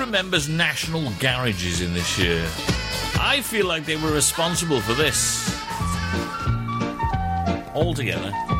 remembers National Garages in this year? I feel like they were responsible for this. All together.